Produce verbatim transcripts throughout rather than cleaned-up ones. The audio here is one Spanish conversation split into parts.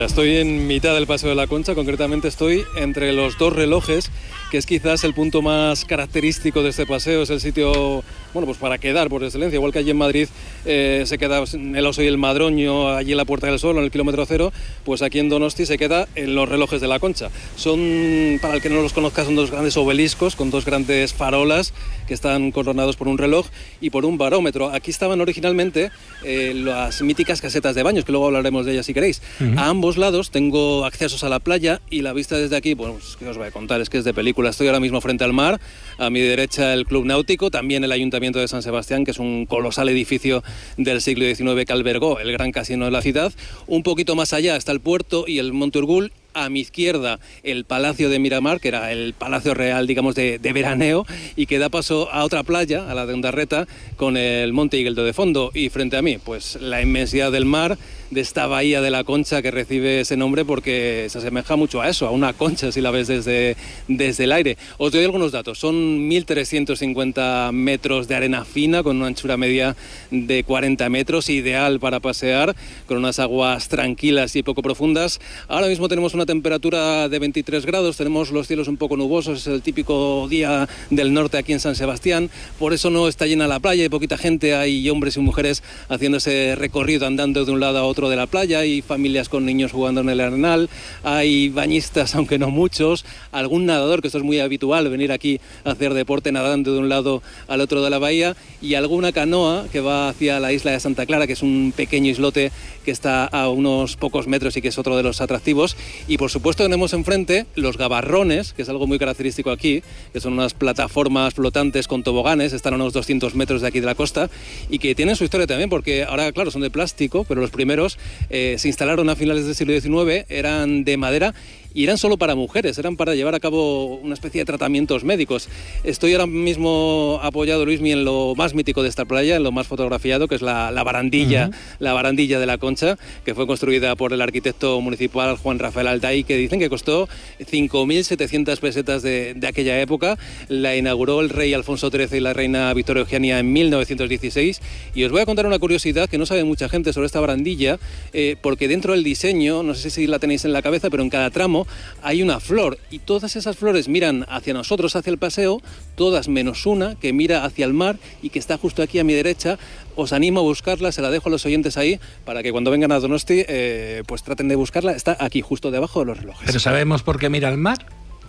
Estoy en mitad del Paseo de la Concha, concretamente estoy entre los dos relojes, que es quizás el punto más característico de este paseo. Es el sitio, bueno, pues para quedar por excelencia, igual que allí en Madrid eh, se queda el Oso y el Madroño, allí en la Puerta del Sol, en el kilómetro cero, pues aquí en Donosti se queda en los relojes de la Concha. Son, para el que no los conozca, son dos grandes obeliscos con dos grandes farolas que están coronados por un reloj y por un barómetro. Aquí estaban originalmente eh, las míticas casetas de baños, que luego hablaremos de ellas si queréis. Uh-huh. A ambos lados tengo accesos a la playa y la vista desde aquí, pues, ¿qué os voy a contar? Es que es de película. Estoy ahora mismo frente al mar, a mi derecha el Club Náutico, también el Ayuntamiento de San Sebastián, que es un colosal edificio del siglo diecinueve que albergó el gran casino de la ciudad. Un poquito más allá está el puerto y el Monte Urgul. A mi izquierda el Palacio de Miramar, que era el palacio real, digamos, de, de veraneo, y que da paso a otra playa, a la de Ondarreta, con el Monte Igueldo de fondo. Y frente a mí, pues la inmensidad del mar, de esta bahía de la Concha, que recibe ese nombre porque se asemeja mucho a eso, a una concha si la ves desde, desde el aire. Os doy algunos datos. Son mil trescientos cincuenta metros de arena fina, con una anchura media de cuarenta metros, ideal para pasear, con unas aguas tranquilas y poco profundas. Ahora mismo tenemos una Una temperatura de veintitrés grados, tenemos los cielos un poco nubosos, es el típico día del norte aquí en San Sebastián, por eso no está llena la playa, hay poquita gente, hay hombres y mujeres haciendo ese recorrido, andando de un lado a otro de la playa, hay familias con niños jugando en el arenal, hay bañistas, aunque no muchos, algún nadador, que esto es muy habitual, venir aquí a hacer deporte nadando de un lado al otro de la bahía, y alguna canoa que va hacia la isla de Santa Clara, que es un pequeño islote que está a unos pocos metros y que es otro de los atractivos. Y por supuesto tenemos enfrente los gabarrones, que es algo muy característico aquí, que son unas plataformas flotantes con toboganes, están a unos doscientos metros de aquí de la costa y que tienen su historia también, porque ahora, claro, son de plástico, pero los primeros eh, se instalaron a finales del siglo diecinueve, eran de madera y eran solo para mujeres, eran para llevar a cabo una especie de tratamientos médicos. Estoy ahora mismo apoyado, Luismi, en lo más mítico de esta playa, en lo más fotografiado, que es la, la barandilla, uh-huh. la barandilla de la Concha, que fue construida por el arquitecto municipal Juan Rafael Alday, que dicen que costó cinco mil setecientas pesetas de, de aquella época. La inauguró el rey Alfonso trece y la reina Victoria Eugenia en mil novecientos dieciséis. Y os voy a contar una curiosidad que no sabe mucha gente sobre esta barandilla, eh, porque dentro del diseño, no sé si la tenéis en la cabeza, pero en cada tramo hay una flor y todas esas flores miran hacia nosotros, hacia el paseo, todas menos una que mira hacia el mar y que está justo aquí a mi derecha. Os animo a buscarla, se la dejo a los oyentes ahí para que cuando vengan a Donosti eh, pues traten de buscarla. Está aquí justo debajo de los relojes. ¿Pero sabemos por qué mira al mar?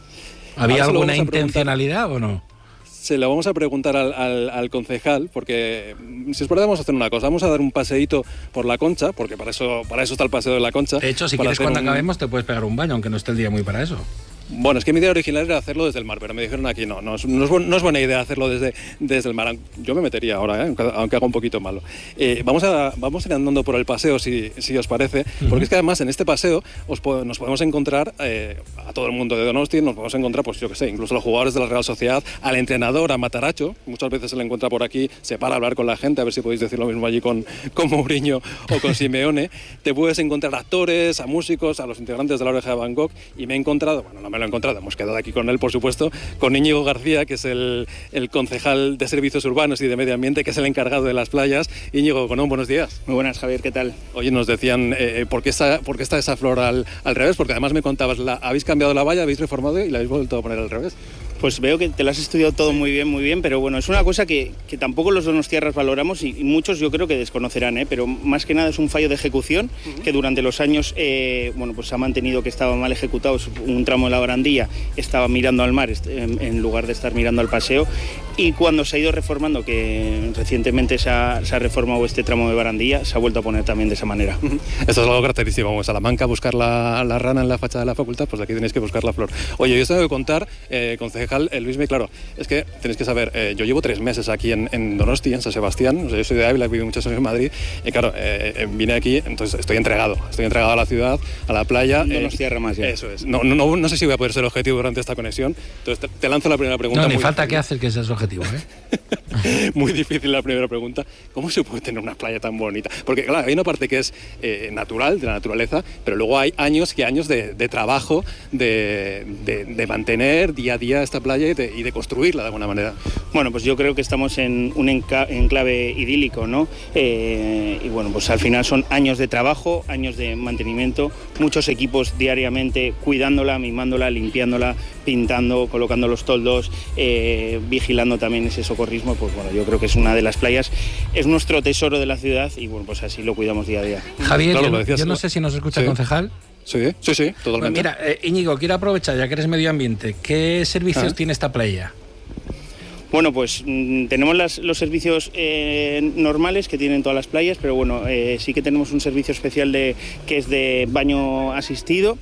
¿Había alguna intencionalidad o no? Se lo vamos a preguntar al, al, al concejal, porque si os parece vamos a hacer una cosa, vamos a dar un paseíto por la Concha, porque para eso, para eso está el paseo de la Concha. De hecho, si quieres cuando un... acabemos te puedes pegar un baño, aunque no esté el día muy para eso. Bueno, es que mi idea original era hacerlo desde el mar, pero me dijeron aquí no, no es, no es, bu no es buena idea hacerlo desde, desde el mar. Yo me metería ahora, ¿eh? aunque, aunque haga un poquito malo. Eh, vamos, a, vamos a ir andando por el paseo, si, si os parece, porque uh-huh. es que además en este paseo os po nos podemos encontrar eh, a todo el mundo de Donosti, nos podemos encontrar, pues yo qué sé, incluso a los jugadores de la Real Sociedad, al entrenador, a Mataracho, muchas veces se le encuentra por aquí, se para a hablar con la gente, a ver si podéis decir lo mismo allí con, con Mourinho o con Simeone. Te puedes encontrar a actores, a músicos, a los integrantes de La Oreja de Van Gogh, y me he encontrado, bueno, no me lo he encontrado, hemos quedado aquí con él, por supuesto, con Íñigo García, que es el, el concejal de Servicios Urbanos y de Medio Ambiente, que es el encargado de las playas. Íñigo, Conón, buenos días. Muy buenas, Javier, ¿qué tal? Oye, nos decían, eh, ¿por, qué está, ¿por qué está esa flor al, al revés? Porque además me contabas, la, habéis cambiado la valla, habéis reformado y la habéis vuelto a poner al revés. Pues veo que te lo has estudiado todo muy bien, muy bien, pero bueno, es una cosa que, que tampoco los donostiarras valoramos y, y muchos yo creo que desconocerán, ¿eh? Pero más que nada es un fallo de ejecución uh-huh. que durante los años, eh, bueno, pues se ha mantenido que estaba mal ejecutado, un tramo de la barandilla estaba mirando al mar en, en lugar de estar mirando al paseo, y cuando se ha ido reformando, que recientemente se ha, se ha reformado este tramo de barandilla, se ha vuelto a poner también de esa manera. Uh-huh. Esto es algo característico, como Salamanca, buscar la, la rana en la fachada de la facultad, pues aquí tenéis que buscar la flor. Oye, yo os tengo que contar, eh, concejal, el Luismi, claro, es que tenéis que saber, eh, yo llevo tres meses aquí en, en Donosti, en San Sebastián, o sea, yo soy de Ávila, he vivido muchos años en Madrid, y claro, eh, vine aquí, entonces estoy entregado, estoy entregado a la ciudad, a la playa. Donostierra eh, más ya. Eso es. No, no, no, no sé si voy a poder ser objetivo durante esta conexión, entonces te, te lanzo la primera pregunta. No, ni muy falta difícil. que hacer que seas objetivo, ¿eh? Muy difícil la primera pregunta, ¿cómo se puede tener una playa tan bonita? Porque claro, hay una parte que es eh, natural, de la naturaleza, pero luego hay años y años de, de trabajo, de, de, de mantener día a día esta playa y de, y de construirla de alguna manera. Bueno, pues yo creo que estamos en un enclave idílico, ¿no? Eh, y bueno, pues al final son años de trabajo, años de mantenimiento, muchos equipos diariamente cuidándola, mimándola, limpiándola, pintando, colocando los toldos, eh, vigilando también ese socorrismo. Pues bueno, yo creo que es una de las playas, es nuestro tesoro de la ciudad y bueno, pues así lo cuidamos día a día. Javier, claro, yo, decías, yo no sé si nos escucha el sí. concejal. Sí, sí, sí, totalmente. Bueno, mira, eh, Íñigo, quiero aprovechar, ya que eres medio ambiente, ¿qué servicios ah. tiene esta playa? Bueno, pues mmm, tenemos las, los servicios eh, normales que tienen todas las playas, pero bueno, eh, sí que tenemos un servicio especial de, que es de baño asistido,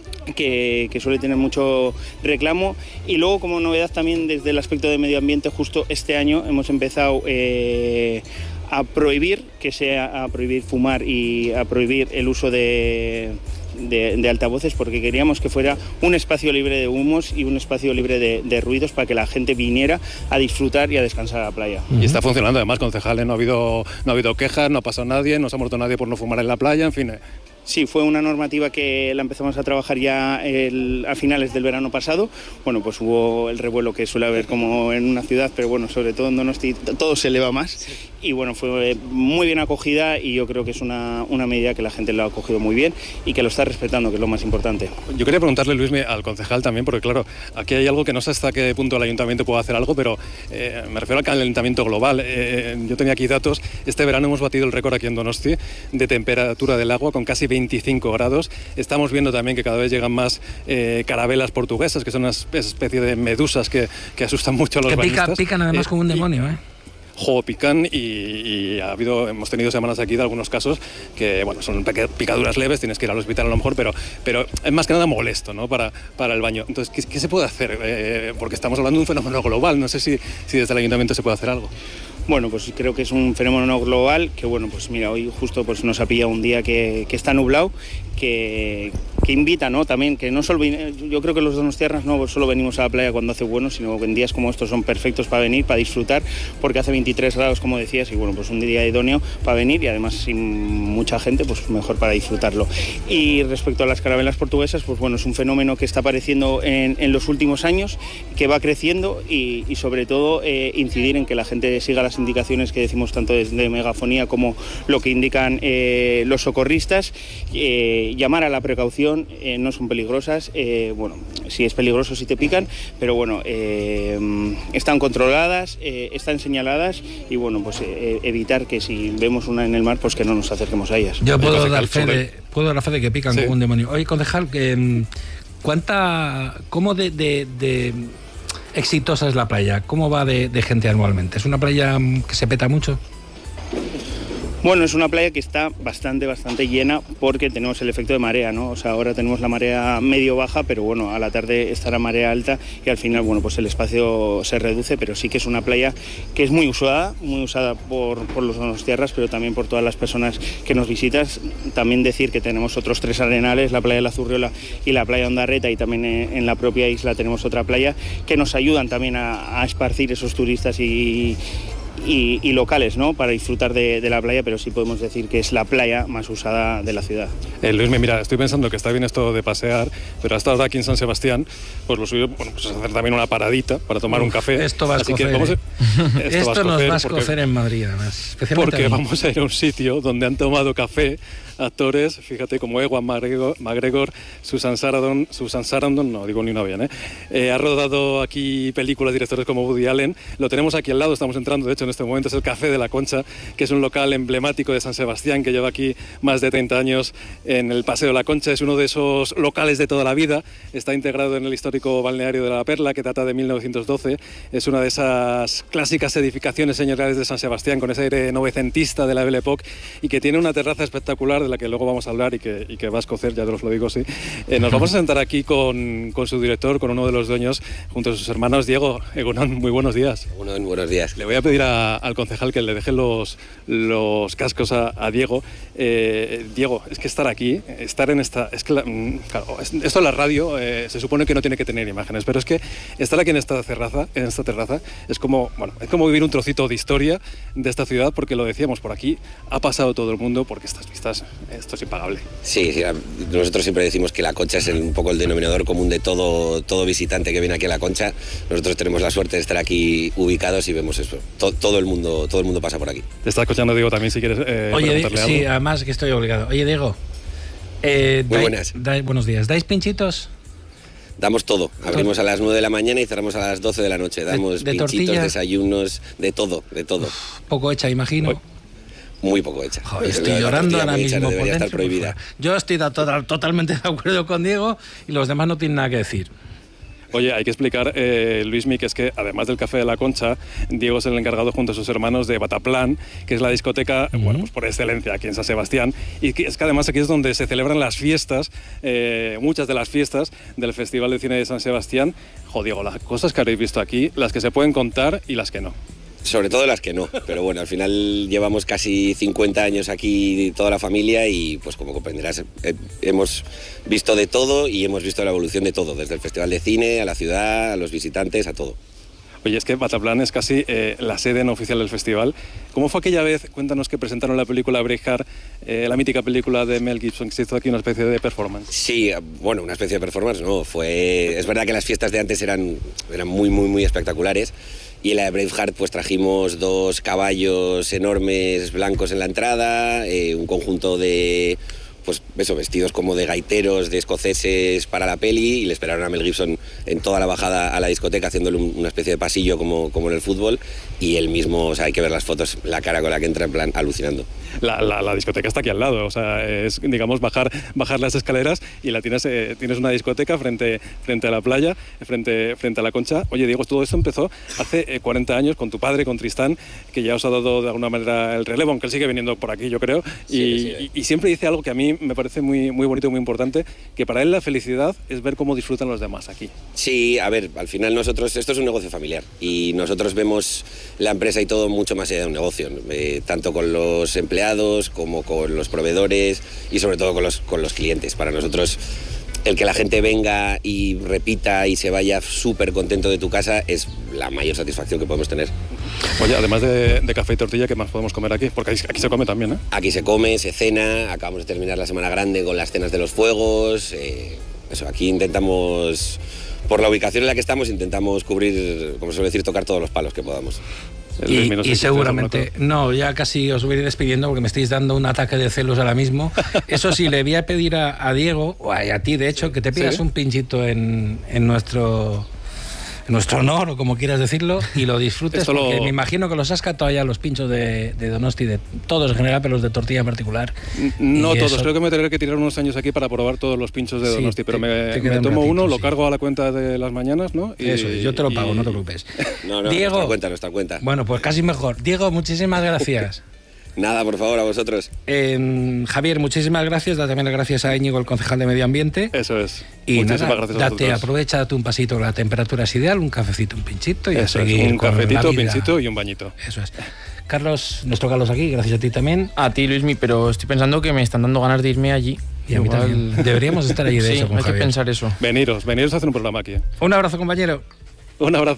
que, que suele tener mucho reclamo. Y luego, como novedad también desde el aspecto de medio ambiente, justo este año hemos empezado eh, a prohibir, que sea a prohibir fumar y a prohibir el uso de... De, de altavoces, porque queríamos que fuera un espacio libre de humos y un espacio libre de, de ruidos para que la gente viniera a disfrutar y a descansar a la playa. Y está funcionando además, concejales, no ha habido, no ha habido quejas, no ha pasado nadie, no se ha muerto nadie por no fumar en la playa, en fin... Sí, fue una normativa que la empezamos a trabajar ya el, a finales del verano pasado. Bueno, pues hubo el revuelo que suele haber como en una ciudad, pero bueno, sobre todo en Donosti todo se eleva más. Sí. Y bueno, fue muy bien acogida y yo creo que es una, una medida que la gente lo ha acogido muy bien y que lo está respetando, que es lo más importante. Yo quería preguntarle, Luis, al concejal también, porque claro, aquí hay algo que no sé hasta qué punto el ayuntamiento puede hacer algo, pero eh, me refiero al calentamiento global. Eh, yo tenía aquí datos, este verano hemos batido el récord aquí en Donosti de temperatura del agua con casi veinticinco grados. Estamos viendo también que cada vez llegan más eh, carabelas portuguesas, que son una especie de medusas que, que asustan mucho a los que bañistas. Pica, pican además eh, como un demonio, ¿eh? Jo, pican y, y ha habido, hemos tenido semanas aquí de algunos casos que, bueno, son picaduras leves, tienes que ir al hospital a lo mejor, pero, pero es más que nada molesto, ¿no? Para, para el baño. Entonces, ¿qué, qué se puede hacer? Eh, porque estamos hablando de un fenómeno global, no sé si, si desde el ayuntamiento se puede hacer algo. Bueno, pues creo que es un fenómeno global que, bueno, pues mira, hoy justo pues nos ha pillado un día que, que está nublado, que, que invita, ¿no? También, que no solo, yo creo que los donostiarras no solo venimos a la playa cuando hace bueno, sino que en días como estos son perfectos para venir, para disfrutar, porque hace veintitrés grados, como decías, y bueno, pues un día idóneo para venir y además sin mucha gente, pues mejor para disfrutarlo. Y respecto a las carabelas portuguesas, pues bueno, es un fenómeno que está apareciendo en, en los últimos años, que va creciendo y, y sobre todo eh, incidir en que la gente siga las indicaciones que decimos tanto desde megafonía como lo que indican eh, los socorristas, eh, llamar a la precaución, eh, no son peligrosas, eh, bueno, sí es peligroso si te pican, pero bueno, eh, están controladas, eh, están señaladas y bueno, pues eh, evitar que si vemos una en el mar, pues que no nos acerquemos a ellas. Yo puedo dar fe de, puedo dar fe de que pican sí. como un demonio. Oye, concejal, que ¿cuánta, cómo de, de, de exitosa es la playa? ¿Cómo va de, de gente anualmente? ¿Es una playa que se peta mucho? Bueno, es una playa que está bastante, bastante llena porque tenemos el efecto de marea, ¿no? O sea, ahora tenemos la marea medio baja, pero bueno, a la tarde estará marea alta y al final, bueno, pues el espacio se reduce, pero sí que es una playa que es muy usada, muy usada por, por los donostiarras, pero también por todas las personas que nos visitan. También decir que tenemos otros tres arenales, la playa de la Zurriola y la playa de Ondarreta, y también en, en la propia isla tenemos otra playa que nos ayudan también a, a esparcir esos turistas y... Y, y locales, ¿no? Para disfrutar de, de la playa, pero sí podemos decir que es la playa más usada de la ciudad. Eh, Luis, mira, estoy pensando que está bien esto de pasear, pero hasta ahora aquí en San Sebastián, pues lo suyo, bueno, pues hacer también una paradita para tomar Uf, un café. Esto va a escocer. Que vamos a, esto esto nos va a escocer en Madrid, además. Especialmente porque vamos a ir a un sitio donde han tomado café actores, fíjate, como Ewan McGregor, McGregor Susan Sarandon, Susan Sarandon, no digo ni una bien, ¿eh? Eh, ha rodado aquí películas, directores como Woody Allen. Lo tenemos aquí al lado, estamos entrando, de hecho, en este momento es el Café de la Concha, que es un local emblemático de San Sebastián que lleva aquí más de treinta años en el Paseo de la Concha. Es uno de esos locales de toda la vida, está integrado en el histórico balneario de la Perla, que data de mil novecientos doce. Es una de esas clásicas edificaciones señoriales de San Sebastián con ese aire novecentista de la Belle Époque y que tiene una terraza espectacular de la que luego vamos a hablar y que, y que va a escocer, ya te os lo digo, sí. Eh, nos vamos a sentar aquí con, con su director, con uno de los dueños, junto a sus hermanos. Diego, Egunon, muy buenos días. Egunon, buenos días. Le voy a pedir a a, al concejal que le deje los, los cascos a, a Diego. Eh, Diego, es que estar aquí, estar en esta... Es que la, claro, esto en la radio eh, se supone que no tiene que tener imágenes, pero es que estar aquí en esta terraza, en esta terraza es como, bueno, es como vivir un trocito de historia de esta ciudad, porque lo decíamos, por aquí ha pasado todo el mundo, porque estas vistas, esto es impagable. Sí, sí, nosotros siempre decimos que la Concha es el, un poco el denominador común de todo, todo visitante que viene aquí a la Concha. Nosotros tenemos la suerte de estar aquí ubicados y vemos eso. Todo, todo el mundo, todo el mundo pasa por aquí. Te está escuchando Diego también, si quieres eh, Oye, preguntarle sí, algo. además que estoy obligado. Oye, Diego. Eh, Muy dai, buenas. Dai, buenos días. ¿Dais pinchitos? Damos todo. Abrimos a las nueve de la mañana y cerramos a las doce de la noche. Damos de, de pinchitos, tortilla? desayunos, de todo, de todo. Uf, poco hecha, imagino. Hoy. Muy poco hecha. Joder, estoy llorando ahora mismo. Debería por estar dentro, prohibida. por yo estoy da, total, totalmente de acuerdo con Diego y los demás no tienen nada que decir. Oye, hay que explicar, eh, Luismi, que es que además del Café de la Concha, Diego es el encargado junto a sus hermanos de Bataplan, que es la discoteca, uh-huh. bueno, pues por excelencia aquí en San Sebastián, y que es que además aquí es donde se celebran las fiestas, eh, muchas de las fiestas del Festival de Cine de San Sebastián. Jo, Diego, las cosas que habréis visto aquí, las que se pueden contar y las que no. Sobre todo las que no, pero bueno, al final llevamos casi cincuenta años aquí toda la familia y pues como comprenderás eh, hemos visto de todo y hemos visto la evolución de todo, desde el Festival de Cine, a la ciudad, a los visitantes, a todo. Oye, es que Bataplan es casi eh, la sede no oficial del festival. ¿Cómo fue aquella vez? Cuéntanos, que presentaron la película Braveheart, eh, la mítica película de Mel Gibson, que se hizo aquí una especie de performance. Sí, bueno, una especie de performance, no, fue... Es verdad que las fiestas de antes eran, eran muy, muy, muy espectaculares. Y en la de Braveheart pues trajimos dos caballos enormes blancos en la entrada, eh, un conjunto de, pues eso, vestidos como de gaiteros, de escoceses para la peli, y le esperaron a Mel Gibson en toda la bajada a la discoteca haciéndole un, una especie de pasillo como, como en el fútbol, y él mismo, o sea, hay que ver las fotos, la cara con la que entra en plan alucinando. La, la, la discoteca está aquí al lado, o sea, es, digamos, bajar, bajar las escaleras y la tienes, eh, tienes una discoteca frente, frente a la playa, frente, frente a la Concha. Oye, Diego, todo esto empezó hace eh, cuarenta años con tu padre, con Tristán, que ya os ha dado de alguna manera el relevo, aunque él sigue viniendo por aquí, yo creo, y, sí, sí. y, y siempre dice algo que a mí me parece muy, muy bonito y muy importante, que para él la felicidad es ver cómo disfrutan los demás aquí. Sí, a ver, al final nosotros, esto es un negocio familiar y nosotros vemos la empresa y todo mucho más allá de un negocio, eh, tanto con los empleados como con los proveedores y sobre todo con los, con los clientes. Para nosotros el que la gente venga y repita y se vaya súper contento de tu casa es la mayor satisfacción que podemos tener. Oye, además de, de café y tortilla, ¿qué más podemos comer aquí? Porque aquí, aquí se come también, ¿eh? Aquí se come, se cena, acabamos de terminar la Semana Grande con las cenas de los fuegos, eh, eso, aquí intentamos, por la ubicación en la que estamos, intentamos cubrir, como suele decir, tocar todos los palos que podamos. Y, y seguramente, no, ya casi os voy a ir despidiendo porque me estáis dando un ataque de celos ahora mismo. Eso sí, le voy a pedir a, a Diego, o a, a ti de hecho, que te pidas ¿sí? un pinchito en, en nuestro... nuestro honor, o como quieras decirlo, y lo disfrutes. Esto porque lo... me imagino que los has catado ya los pinchos de, de Donosti, de todos en general, pero los de tortilla en particular. No todos, eso... creo que me tendré que tirar unos años aquí para probar todos los pinchos de Donosti, sí, pero te, me, te me tomo ratito, uno, sí. Lo cargo a la cuenta de las mañanas, ¿no? Y, eso, yo te lo pago, y... no te preocupes. No, no, Diego, nuestra cuenta, nuestra cuenta. Bueno, pues casi mejor. Diego, muchísimas gracias. Nada, por favor, a vosotros. Eh, Javier, muchísimas gracias. Da también las gracias a Íñigo, el concejal de Medio Ambiente. Eso es. Y muchísimas nada, gracias a date, vosotros. aprovecha, date un pasito, la temperatura es ideal, un cafecito, un pinchito y Eso a seguir es, un con cafetito, la vida. pinchito y un bañito. Eso es. Carlos, nuestro Carlos aquí, gracias a ti también. A ti, Luismi, pero estoy pensando que me están dando ganas de irme allí. Y a mí Igual... también. Deberíamos estar allí de sí, eso con hay Javier. que pensar eso. Veniros, veniros a hacer un programa aquí. ¿eh? Un abrazo, compañero. Un abrazo.